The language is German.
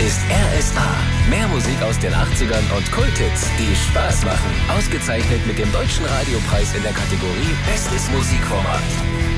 ist RSA. Mehr Musik aus den 80ern und Kulthits, die Spaß machen. Ausgezeichnet mit dem Deutschen Radiopreis in der Kategorie Bestes Musikformat.